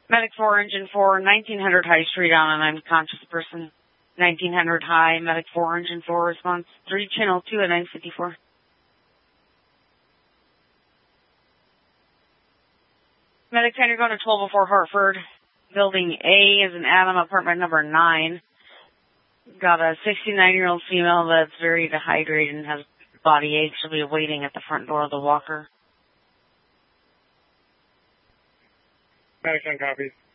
Medic 4, Engine 4, 1900 High Street on an unconscious person. 1900 High, Medic 4, Engine 4, response 3, Channel 2 at 954. Medic 10, you're going to 1204 Hartford. Building A is an Adam, apartment number 9. Got a 69-year-old female that's very dehydrated and has body aches. She'll be waiting at the front door of the walker. Medic 10 copies.